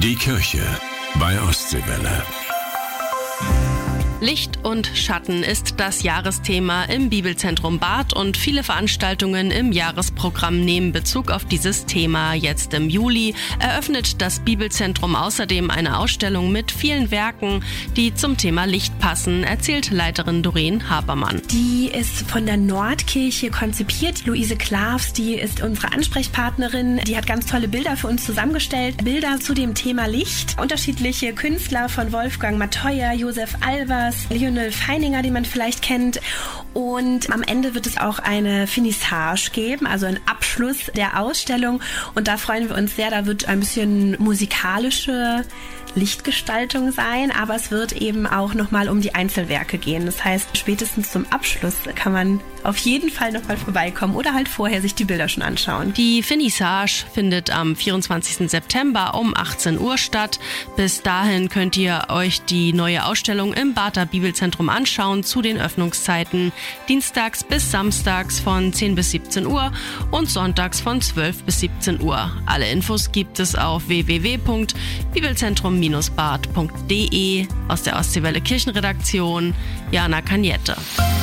Die Kirche bei Ostseewelle. Licht und Schatten ist das Jahresthema im Bibelzentrum Barth und viele Veranstaltungen im Jahresprogramm nehmen Bezug auf dieses Thema. Jetzt im Juli eröffnet das Bibelzentrum außerdem eine Ausstellung mit vielen Werken, die zum Thema Licht passen, erzählt Leiterin Doreen Habermann. Die ist von der Nordkirche konzipiert. Luise Klavs, die ist unsere Ansprechpartnerin. Die hat ganz tolle Bilder für uns zusammengestellt. Bilder zu dem Thema Licht. Unterschiedliche Künstler von Wolfgang Matoya, Josef Albers, Lionel Feininger, den man vielleicht kennt. Und am Ende wird es auch eine Finissage geben, also einen Abschluss der Ausstellung. Und da freuen wir uns sehr. Da wird ein bisschen musikalische Lichtgestaltung sein, aber es wird eben auch nochmal um die Einzelwerke gehen. Das heißt, spätestens zum Abschluss kann man auf jeden Fall nochmal vorbeikommen oder halt vorher sich die Bilder schon anschauen. Die Finissage findet am 24. September um 18 Uhr statt. Bis dahin könnt ihr euch die neue Ausstellung im Barther Bibelzentrum anschauen zu den Öffnungszeiten dienstags bis samstags von 10 bis 17 Uhr und sonntags von 12 bis 17 Uhr. Alle Infos gibt es auf www.bibelzentrum-barth.de. Aus der Ostseewelle Kirchenredaktion, Jana Kaniette.